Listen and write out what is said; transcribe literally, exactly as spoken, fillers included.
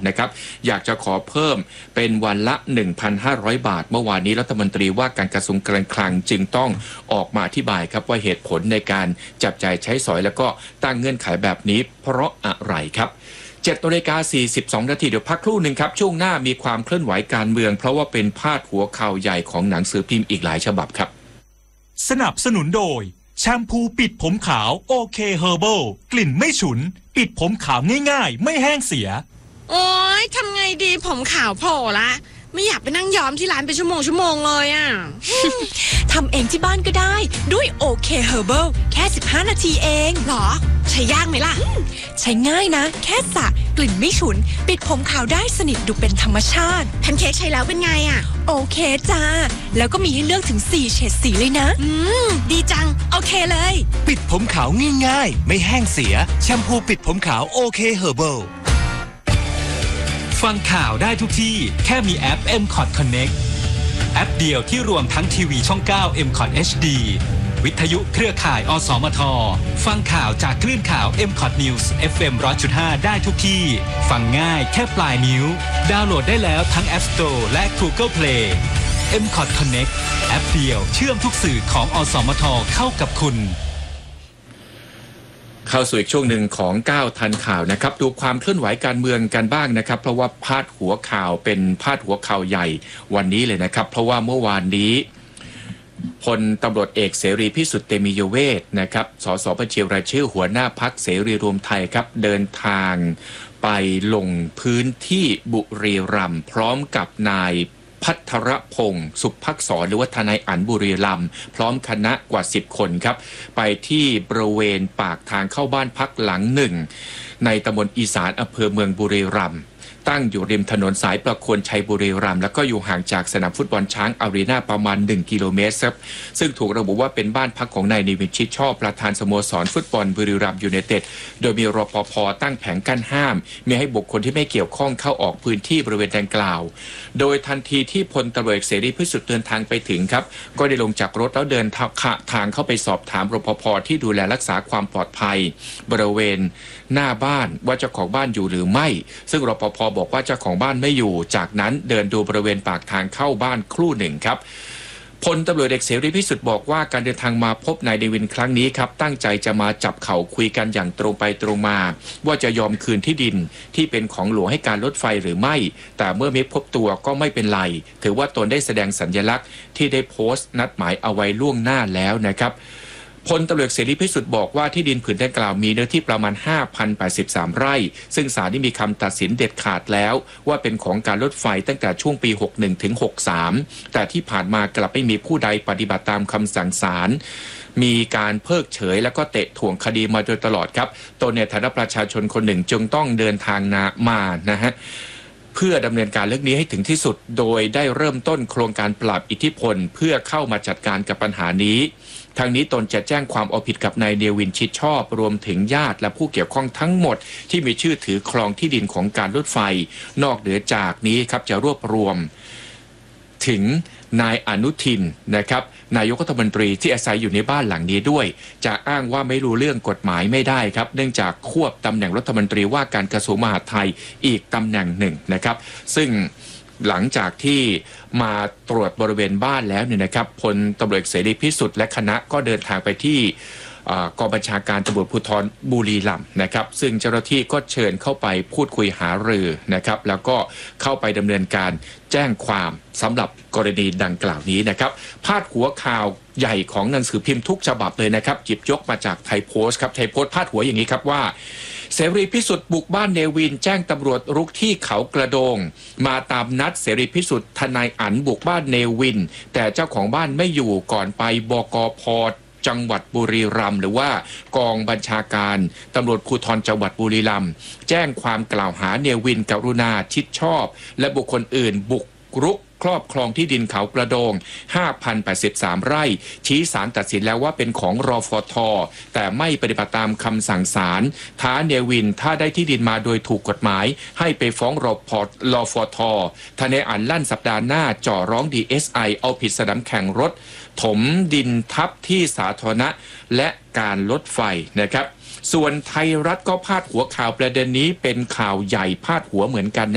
นะครับอยากจะขอเพิ่มเป็นวันละ หนึ่งพันห้าร้อย บาทเมื่อวานนี้รัฐมนตรีว่าการกระทรวงการคลังจึงต้องออกมาอธิบายครับว่าเหตุผลในการจับจ่ายใช้สอยแล้วก็ตั้งเงื่อนไขแบบนี้เพราะอะไรครับเจ็ดนาฬิกาสี่สิบสองนาทีเดี๋ยวพักครู่หนึ่งครับช่วงหน้ามีความเคลื่อนไหวการเมืองเพราะว่าเป็นพาดหัวข่าวใหญ่ของหนังสือพิมพ์อีกหลายฉบับครับสนับสนุนโดยแชมพูปิดผมขาวโอเคเฮอร์เบิลกลิ่นไม่ฉุนปิดผมขาวง่ายๆไม่แห้งเสียโอ๊ยทำไงดีผมขาวโผล่ละไม่อยากไปนั่งย้อมที่ร้านเป็นชั่วโมงชั่วโมงเลยอ่ะทำเองที่บ้านก็ได้ด้วยโอเคเฮอร์เบิลแค่สิบห้านาทีเองหรอใช้ยากไหมล่ะใช้ง่ายนะแค่สระกลิ่นไม่ฉุนปิดผมขาวได้สนิทดูเป็นธรรมชาติแพนเค้กใช้แล้วเป็นไงอ่ะโอเคจ้าแล้วก็มีให้เลือกถึงสี่เฉดสีเลยนะอืมดีจังโอเคเลยปิดผมขาวง่ายๆไม่แห้งเสียแชมพูปิดผมขาวโอเคเฮอร์เบิลฟังข่าวได้ทุกที่แค่มีแอป เอ็ม คอท Connect แอปเดียวที่รวมทั้งทีวีช่อง เก้า เอ็ม คอท เอช ดี วิทยุเครือข่ายอสมทฟังข่าวจากคลื่นข่าว เอ็ม คอท News เอฟ เอ็ม หนึ่งร้อยจุดห้า ได้ทุกที่ฟังง่ายแค่ปลายนิ้วดาวน์โหลดได้แล้วทั้ง App Store และ Google Play เอ็ม คอท Connect แอปเดียวเชื่อมทุกสื่อของอสมทเข้ากับคุณเข้าสู่อีกช่วงหนึ่งของก้าวทันข่าวนะครับดูความเคลื่อนไหวการเมืองกันบ้างนะครับเพราะว่าพาดหัวข่าวเป็นพาดหัวข่าวใหญ่วันนี้เลยนะครับเพราะว่าเมื่อวานนี้พลตำรวจเอกเสรีพิสุทธิ์เตมียเวทนะครับสสบัญชีรายชื่อหัวหน้าพรรคเสรีรวมไทยครับเดินทางไปลงพื้นที่บุรีรัมย์พร้อมกับนายพัทรพงศ์สุภักษรหรือว่าทนายอั๋นบุรีรัมย์พร้อมคณะกว่าสิบคนครับไปที่บริเวณปากทางเข้าบ้านพักหลังหนึ่งในตำบลอีสานอำเภอเมืองบุรีรัมย์ตั้งอยู่ริมถนนสายประโคนชัยบุรีรัมย์แล้วก็อยู่ห่างจากสนามฟุตบอลช้างอารีนาประมาณหนึ่งกิโลเมตรครับซึ่งถูกระบุว่าเป็นบ้านพักของนายเนวินชิดชอบประธานสโมสรฟุตบอลบุรีรัมย์ยูไนเต็ดโดยมีรปภ.ตั้งแผงกั้นห้ามไม่ให้บุคคลที่ไม่เกี่ยวข้องเข้าออกพื้นที่บริเวณดังกล่าวโดยทันทีที่พลตำรวจเอกเสรีพิสุทธิ์เดินทางไปถึงครับก็ได้ลงจากรถแล้วเดินทางเข้าไปสอบถามรปภ.ที่ดูแลรักษาความปลอดภัยบริเวณหน้าบ้านว่าเจ้าของบ้านอยู่หรือไม่ซึ่งรปภ.บอกว่าเจ้าของบ้านไม่อยู่จากนั้นเดินดูบริเวณปากทางเข้าบ้านครู่หนึ่งครับพลตำรวจเอกเสรีพิสุทธิ์บอกว่าการเดินทางมาพบนายเดวินครั้งนี้ครับตั้งใจจะมาจับเข่าคุยกันอย่างตรงไปตรงมาว่าจะยอมคืนที่ดินที่เป็นของหลวงให้การรถไฟหรือไม่แต่เมื่อไม่พบตัวก็ไม่เป็นไรถือว่าตนได้แสดงสัญลักษณ์ที่ได้โพสต์นัดหมายเอาไว้ล่วงหน้าแล้วนะครับพลตำรวจเสรีพิสุทธิ์บอกว่าที่ดินผืนดังกล่าวมีเนื้อที่ประมาณ ห้าพันแปดสิบสาม ไร่ซึ่งศาลได้มีคำตัดสินเด็ดขาดแล้วว่าเป็นของการรถไฟตั้งแต่ช่วงปีหกสิบเอ็ดถึงหกสิบสามแต่ที่ผ่านมากลับไม่มีผู้ใดปฏิบัติตามคำสั่งศาลมีการเพิกเฉยแล้วก็เตะถ่วงคดีมาโดยตลอดครับตนในฐานะประชาชนคนหนึ่งจึงต้องเดินทางมานะฮะเพื่อดำเนินการเรื่องนี้ให้ถึงที่สุดโดยได้เริ่มต้นโครงการปราบอิทธิพลเพื่อเข้ามาจัดการกับปัญหานี้ทางนี้ตนจะแจ้งความเอาผิดกับนายเนวินชิดชอบรวมถึงญาติและผู้เกี่ยวข้องทั้งหมดที่มีชื่อถือครองที่ดินของการรถไฟนอกเหนือจากนี้ครับจะรวบรวมถึงนายอนุทินนะครับนายกรัฐมนตรีที่อาศัยอยู่ในบ้านหลังนี้ด้วยจะอ้างว่าไม่รู้เรื่องกฎหมายไม่ได้ครับเนื่องจากควบตำแหน่งรัฐมนตรีว่าการกระทรวงมหาดไทยอีกตำแหน่งหนึ่งนะครับซึ่งหลังจากที่มาตรวจบริเวณบ้านแล้วเนี่ยนะครับพลตำรวจเอกเสรีพิสุทธิ์และคณะก็เดินทางไปที่กองบัญชาการตำรวจภูธรบุรีรัมย์นะครับซึ่งเจ้าหน้าที่ก็เชิญเข้าไปพูดคุยหารือนะครับแล้วก็เข้าไปดำเนินการแจ้งความสำหรับกรณีดังกล่าวนี้นะครับพาดหัวข่าวใหญ่ของหนังสือพิมพ์ทุกฉบับเลยนะครับหยิบยกมาจากไทยโพสต์ครับไทยโพสต์พาดหัวอย่างนี้ครับว่าเสรีพิสุทธิ์บุกบ้านเนวินแจ้งตำรวจรุกที่เขากระโดงมาตามนัดเสรีพิสุทธิ์ทนายอั๋นบุกบ้านเนวินแต่เจ้าของบ้านไม่อยู่ก่อนไปบกพ.จังหวัดบุรีรัมย์หรือว่ากองบัญชาการตำรวจภูธรจังหวัดบุรีรัมย์แจ้งความกล่าวหาเนวินกรุณาชิดชอบและบุคคลอื่นบุกรุกครอบครองที่ดินเขากระโดง ห้าพันแปดสิบสาม ไร่ชี้ศาลตัดสินแล้วว่าเป็นของรฟท.แต่ไม่ปฏิบัติตามคำสั่งศาลท้าเนวินถ้าได้ที่ดินมาโดยถูกกฎหมายให้ไปฟ้องรฟรฟท.ทนายอั๋นลั่นสัปดาห์หน้าจ่อร้อง ดี เอส ไอ เอาผิดสนามแข่งรถถมดินทับที่สาธารณะและการรถไฟนะครับส่วนไทยรัฐก็พาดหัวข่าวประเด็นนี้เป็นข่าวใหญ่พาดหัวเหมือนกัน